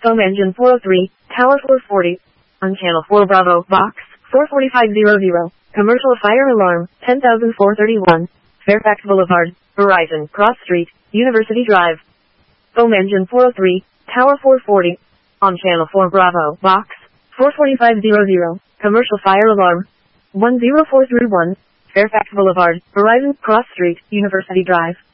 Foam engine 403, tower 440. On channel 4 Bravo, box 44500. Commercial fire alarm 10,431. Fairfax Boulevard, Verizon, Cross Street, University Drive. Foam engine 403, tower 440. On channel 4 Bravo, box 44500. Commercial fire alarm 10431. Fairfax Boulevard, Verizon, Cross Street, University Drive.